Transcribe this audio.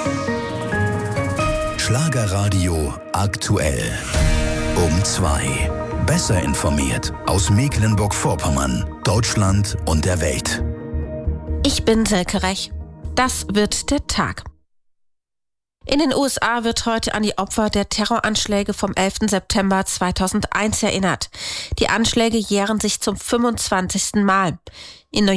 Schlagerradio aktuell. Um 2. Besser informiert aus Mecklenburg-Vorpommern, Deutschland und der Welt. Ich bin Silke Rech. Das wird der Tag. In den USA wird heute an die Opfer der Terroranschläge vom 11. September 2001 erinnert. Die Anschläge jähren sich zum 25. Mal. In